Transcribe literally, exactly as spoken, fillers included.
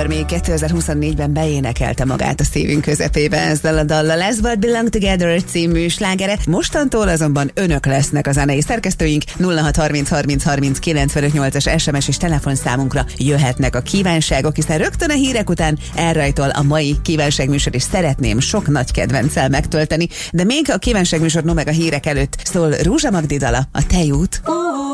Taylor még kétezer-huszonnégyben beénekelte magát a szívünk közepébe ezzel a dallal. Ez volt Belong Together című slágere. Mostantól azonban önök lesznek a zenei szerkesztőink. nulla hat harminc harminc harminc kilencvenöt nyolcas es em es és telefonszámunkra jöhetnek a kívánságok, hiszen rögtön a hírek után elrajtol a mai kívánságműsor, és szeretném sok nagy kedvenccel megtölteni. De még a kívánságműsor, no meg a hírek előtt szól Rózsa Magdi dala, a Tejút.